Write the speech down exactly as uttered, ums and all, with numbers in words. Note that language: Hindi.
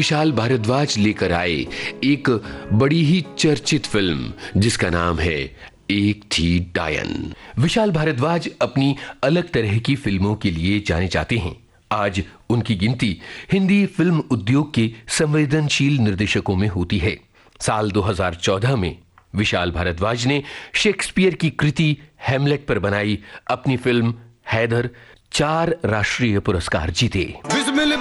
विशाल भारद्वाज लेकर आए एक बड़ी ही चर्चित फिल्म जिसका नाम है एक थी डायन। विशाल भारद्वाज अपनी अलग तरह की फिल्मों के लिए जाने जाते हैं। आज उनकी गिनती हिंदी फिल्म उद्योग के संवेदनशील निर्देशकों में होती है। साल दो हज़ार चौदह में विशाल भारद्वाज ने शेक्सपियर की कृति हैमलेट पर बनाई अपनी फिल्म हैदर चार राष्ट्रीय पुरस्कार जीते।